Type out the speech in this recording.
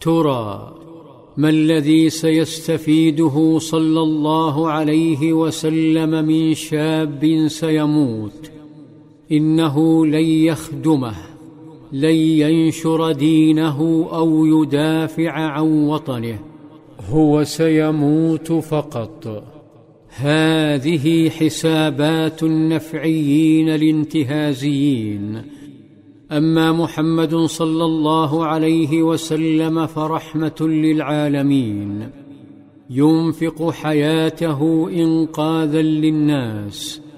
ترى ما الذي سيستفيده صلى الله عليه وسلم من شاب سيموت إنه لن يخدمه، لن ينشر دينه أو يدافع عن وطنه، هو سيموت فقط. هذه حسابات النفعيين الانتهازيين. أما محمد صلى الله عليه وسلم فرحمة للعالمين، ينفق حياته إنقاذا للناس،